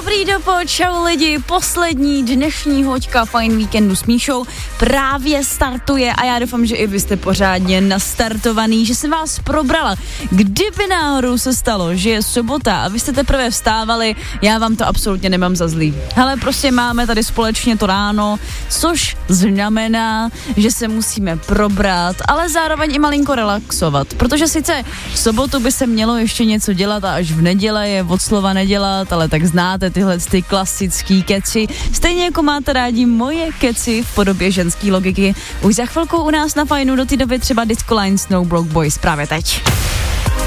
Dobrý dopo, čau lidi, poslední dnešní hoďka Fajn víkendu s Míšou právě startuje a já doufám, že i vy jste pořádně nastartovaný, že jsem vás probrala. Kdyby náhodou se stalo, že je sobota a vy jste teprve vstávali, já vám to absolutně nemám za zlý. Hele, prostě máme tady společně to ráno, což znamená, že se musíme probrat, ale zároveň i malinko relaxovat, protože sice v sobotu by se mělo ještě něco dělat a až v neděle je od slova nedělat, ale tak znáte tyhle ty klasický keci. Stejně jako máte rádi moje keci v podobě ženský logiky. Už za chvilku u nás na Fajnu, do té doby třeba Disco Line Snow Broke Boys právě teď.